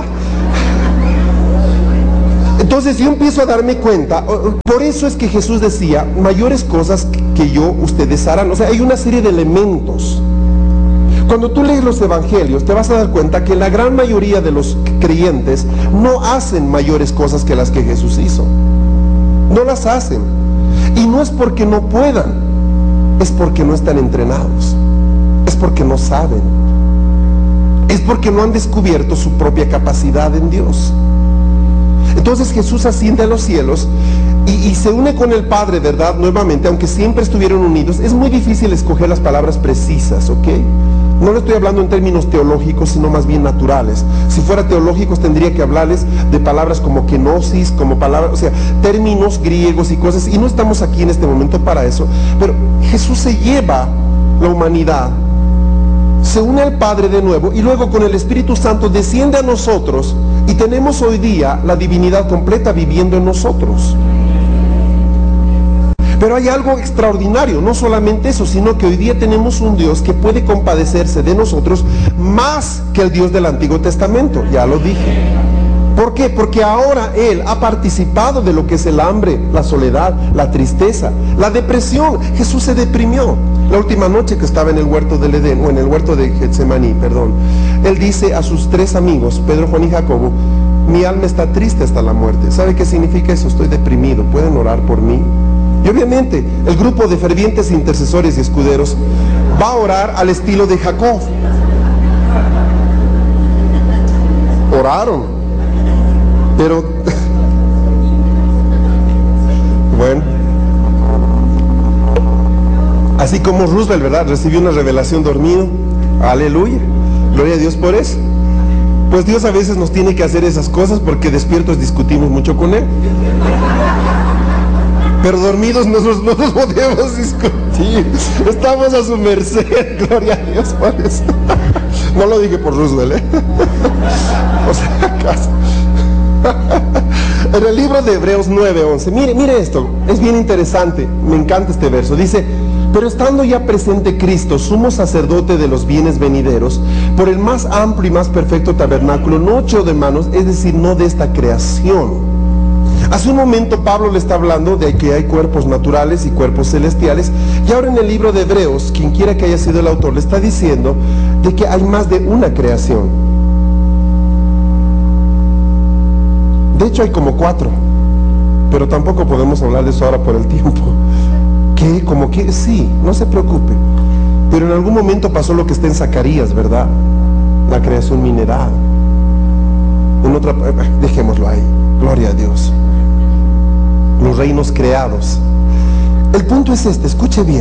S1: Entonces yo empiezo a darme cuenta. Por eso es que Jesús decía, mayores cosas que yo ustedes harán. O sea, hay una serie de elementos. Cuando tú lees los evangelios te vas a dar cuenta que la gran mayoría de los creyentes no hacen mayores cosas que las que Jesús hizo. No las hacen. Y no es porque no puedan, es porque no están entrenados, es porque no saben, es porque no han descubierto su propia capacidad en Dios. Entonces Jesús asciende a los cielos y se une con el Padre, ¿verdad? Nuevamente, aunque siempre estuvieron unidos. Es muy difícil escoger las palabras precisas, ¿ok? No le estoy hablando en términos teológicos, sino más bien naturales. Si fuera teológicos tendría que hablarles de palabras como kenosis, como palabras, o sea, términos griegos y cosas, y no estamos aquí en este momento para eso. Pero Jesús se lleva la humanidad, se une al Padre de nuevo, y luego con el Espíritu Santo desciende a nosotros, y tenemos hoy día la divinidad completa viviendo en nosotros. Pero hay algo extraordinario, no solamente eso, sino que hoy día tenemos un Dios que puede compadecerse de nosotros más que el Dios del Antiguo Testamento, ya lo dije. ¿Por qué? Porque ahora Él ha participado de lo que es el hambre, la soledad, la tristeza, la depresión. Jesús se deprimió. La última noche que estaba en el huerto del Edén, o en el huerto de Getsemaní, perdón, Él dice a sus tres amigos, Pedro, Juan y Jacobo, mi alma está triste hasta la muerte. ¿Sabe qué significa eso? Estoy deprimido, ¿pueden orar por mí? Y obviamente el grupo de fervientes intercesores y escuderos va a orar al estilo de Jacob. Oraron, pero bueno, así como Roosevelt, ¿verdad? Recibió una revelación dormido. Aleluya, gloria a Dios por eso. Pues Dios a veces nos tiene que hacer esas cosas porque despiertos discutimos mucho con Él, pero dormidos no nos podemos discutir. Estamos a su merced, gloria a Dios por eso. No lo dije por Roosevelt, o sea, acaso. En el libro de Hebreos 9:11, mire esto, es bien interesante, me encanta este verso. Dice, pero estando ya presente Cristo, sumo sacerdote de los bienes venideros, por el más amplio y más perfecto tabernáculo, no hecho de manos, es decir, no de esta creación. Hace un momento Pablo le está hablando de que hay cuerpos naturales y cuerpos celestiales, y ahora en el libro de Hebreos, quien quiera que haya sido el autor, le está diciendo de que hay más de una creación. De hecho hay como 4, pero tampoco podemos hablar de eso ahora por el tiempo. ¿Qué? ¿Cómo qué? Sí, no se preocupe, pero en algún momento pasó lo que está en Zacarías, ¿verdad? La creación mineral. En otra, dejémoslo ahí, gloria a Dios. Los reinos creados. El punto es este, escuche bien.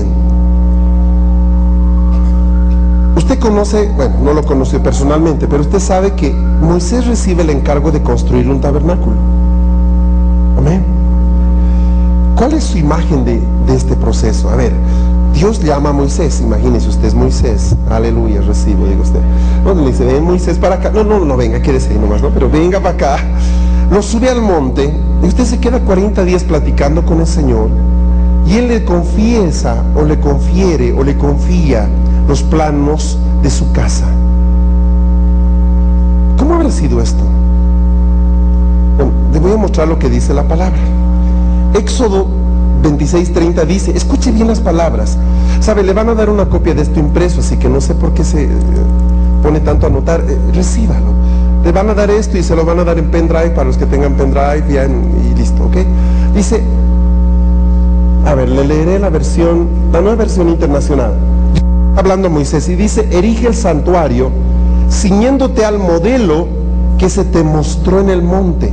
S1: Usted conoce, bueno, no lo conoció personalmente, pero usted sabe que Moisés recibe el encargo de construir un tabernáculo. Amén. ¿Cuál es su imagen de este proceso? A ver, Dios llama a Moisés, imagínese usted, es Moisés, aleluya, recibo, digo usted. No le dice, ven Moisés para acá, no, venga, quédese ahí nomás, ¿no? Pero venga para acá. Lo sube al monte y usted se queda 40 días platicando con el Señor, y Él le confiesa o le confiere o le confía los planos de su casa. ¿Cómo habrá sido esto? Bueno, le voy a mostrar mostrar lo que dice la palabra. Éxodo 26:30 dice, escuche bien las palabras. Sabe, le van a dar una copia de esto impreso, así que no sé por qué se pone tanto a anotar. Recíbalo. Le van a dar esto y se lo van a dar en pendrive para los que tengan pendrive y listo, ¿ok? Dice, a ver, le leeré la nueva versión internacional. Hablando Moisés y dice, erige el santuario ciñéndote al modelo que se te mostró en el monte.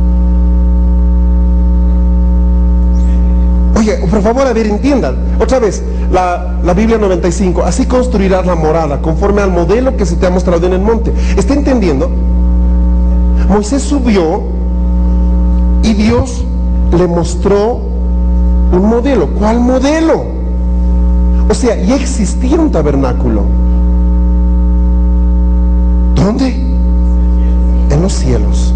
S1: Oye, por favor, a ver, entiendan. Otra vez, la Biblia 95, así construirás la morada, conforme al modelo que se te ha mostrado en el monte. ¿Está entendiendo? Moisés subió y Dios le mostró un modelo. ¿Cuál modelo? O sea, ya existía un tabernáculo. ¿Dónde? En los cielos.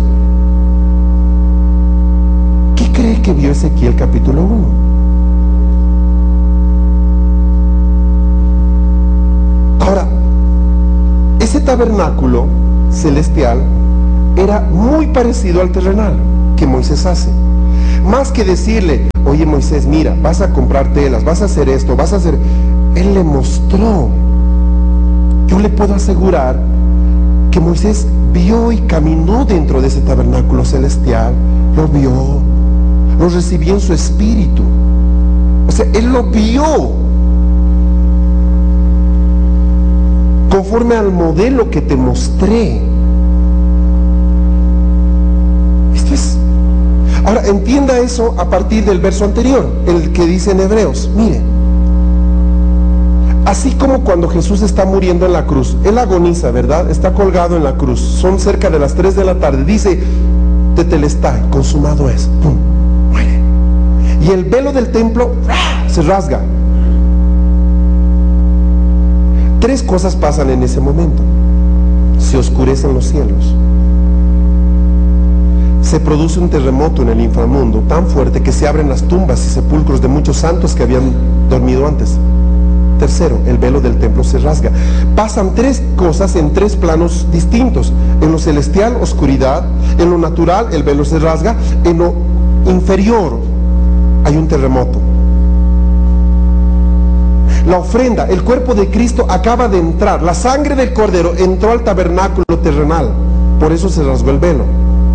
S1: ¿Qué cree que vio Ezequiel capítulo 1? Ahora, ese tabernáculo celestial era muy parecido al terrenal que Moisés hace. Más que decirle, oye Moisés, mira, vas a comprar telas, vas a hacer esto, vas a hacer... Él le mostró. Yo le puedo asegurar que Moisés vio y caminó dentro de ese tabernáculo celestial, lo vio, lo recibió en su espíritu. O sea, él lo vio conforme al modelo que te mostré. Esto es... Ahora, entienda eso a partir del verso anterior, el que dice en Hebreos. Mire, así como cuando Jesús está muriendo en la cruz, él agoniza, ¿verdad? Está colgado en la cruz, son cerca de las 3 de la tarde, dice, tetelestai, consumado es, ¡pum!, muere. Y el velo del templo se rasga. 3 cosas pasan en ese momento. Se oscurecen los cielos. Se produce un terremoto en el inframundo tan fuerte que se abren las tumbas y sepulcros de muchos santos que habían dormido antes. Tercero, el velo del templo se rasga. Pasan 3 cosas en 3 planos distintos. En lo celestial, oscuridad. En lo natural, el velo se rasga. En lo inferior, hay un terremoto. La ofrenda, el cuerpo de Cristo acaba de entrar. La sangre del Cordero entró al tabernáculo terrenal. Por eso se rasgó el velo.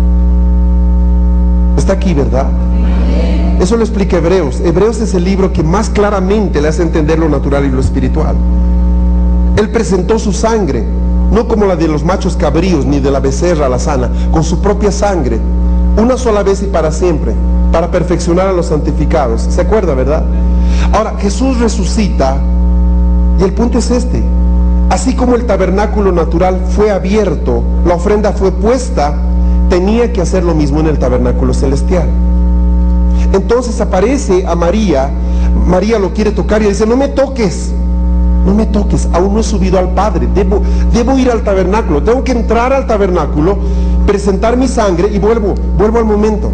S1: Está aquí, ¿verdad? Eso lo explica Hebreos. Hebreos es el libro que más claramente le hace entender lo natural y lo espiritual. Él presentó su sangre, no como la de los machos cabríos ni de la becerra alazana, con su propia sangre, una sola vez y para siempre, para perfeccionar a los santificados. ¿Se acuerda, verdad? Ahora, Jesús resucita y el punto es este. Así como el tabernáculo natural fue abierto, la ofrenda fue puesta, tenía que hacer lo mismo en el tabernáculo celestial. Entonces aparece a María, María lo quiere tocar y dice, no me toques, aún no he subido al Padre, debo ir al tabernáculo, tengo que entrar al tabernáculo, presentar mi sangre y vuelvo al momento.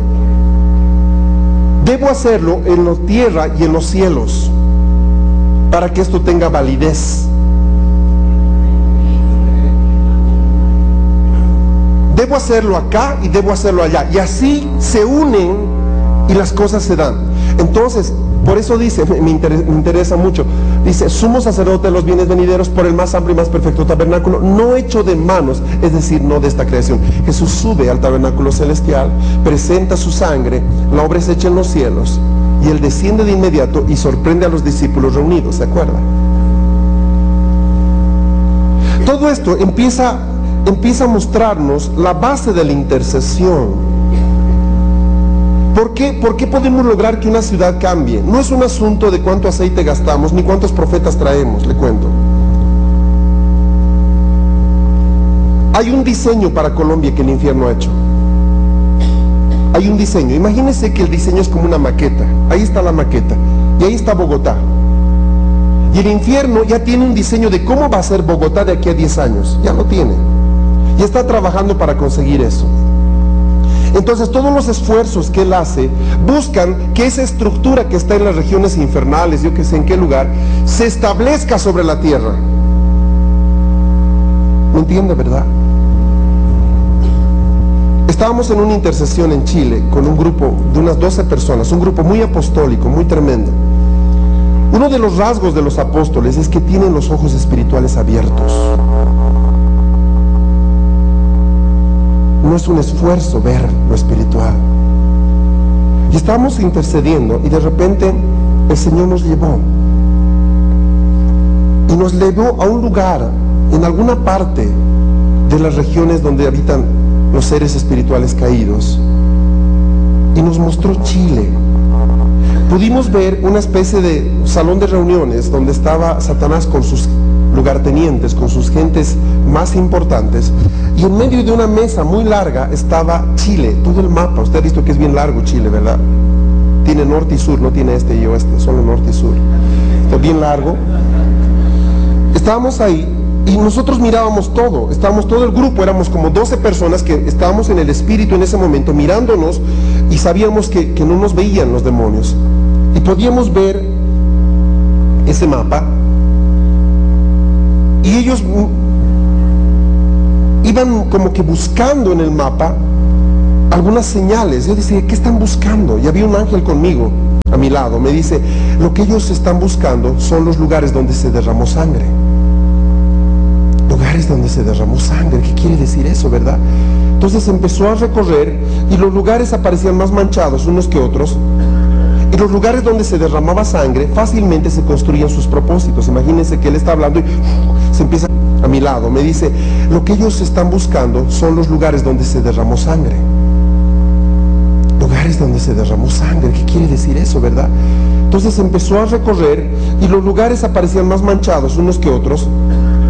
S1: Debo hacerlo en la tierra y en los cielos, para que esto tenga validez. Debo hacerlo acá y debo hacerlo allá, y así se unen y las cosas se dan. Entonces, por eso dice, me interesa mucho, dice, sumo sacerdote de los bienes venideros por el más amplio y más perfecto tabernáculo, no hecho de manos, es decir, no de esta creación. Jesús sube al tabernáculo celestial, presenta su sangre, la obra es hecha en los cielos, y él desciende de inmediato y sorprende a los discípulos reunidos, ¿se acuerda? Todo esto empieza a mostrarnos la base de la intercesión. ¿Por qué podemos lograr que una ciudad cambie? No es un asunto de cuánto aceite gastamos, ni cuántos profetas traemos, le cuento. Hay un diseño para Colombia que el infierno ha hecho. Hay un diseño. Imagínense que el diseño es como una maqueta. Ahí está la maqueta. Y ahí está Bogotá. Y el infierno ya tiene un diseño de cómo va a ser Bogotá de aquí a 10 años. Ya lo tiene. Y está trabajando para conseguir eso. Entonces todos los esfuerzos que él hace buscan que esa estructura que está en las regiones infernales, yo que sé en qué lugar, se establezca sobre la tierra. ¿Me entiende, verdad? Estábamos en una intercesión en Chile con un grupo de unas 12 personas, un grupo muy apostólico, muy tremendo. Uno de los rasgos de los apóstoles es que tienen los ojos espirituales abiertos. No es un esfuerzo ver lo espiritual. Y estábamos intercediendo y de repente el Señor nos llevó. Y nos llevó a un lugar, en alguna parte de las regiones donde habitan los seres espirituales caídos. Y nos mostró Chile. Pudimos ver una especie de salón de reuniones donde estaba Satanás con sus lugartenientes, con sus gentes más importantes, y en medio de una mesa muy larga estaba Chile, todo el mapa. Usted ha visto que es bien largo Chile, ¿verdad? Tiene norte y sur, no tiene este y oeste, solo norte y sur. Está bien largo. Estábamos ahí y nosotros mirábamos todo, estábamos todo el grupo, éramos como 12 personas que estábamos en el espíritu en ese momento mirándonos, y sabíamos que no nos veían los demonios, y podíamos ver ese mapa, y ellos iban como que buscando en el mapa algunas señales. Yo decía, ¿qué están buscando? Y había un ángel conmigo, a mi lado, me dice, lo que ellos están buscando son los lugares donde se derramó sangre. Lugares donde se derramó sangre, ¿qué quiere decir eso, verdad? Entonces empezó a recorrer y los lugares aparecían más manchados unos que otros, y los lugares donde se derramaba sangre fácilmente se construían sus propósitos. Imagínense que él está hablando y se empieza a mi lado, me dice, lo que ellos están buscando son los lugares donde se derramó sangre. Lugares donde se derramó sangre, ¿qué quiere decir eso, verdad? Entonces empezó a recorrer y los lugares aparecían más manchados unos que otros,